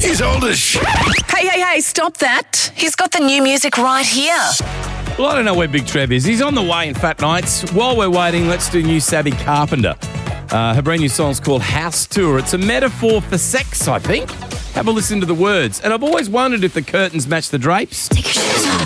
is oldish. Hey, stop that. He's got the new music right here. Well, I don't know where Big Trev is. He's on the way in Fat Nights. While we're waiting, let's do new Savvy Carpenter. Her brand new song's called House Tour. It's a metaphor for sex, I think. Have a listen to the words. And I've always wondered if the curtains match the drapes. Take your shoes off.